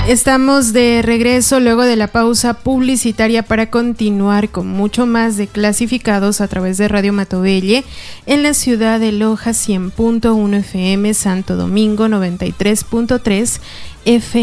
Estamos de regreso luego de la pausa publicitaria para continuar con mucho más de Clasificados a través de Radio Matovelle en la ciudad de Loja 100.1 FM, Santo Domingo 93.3 FM.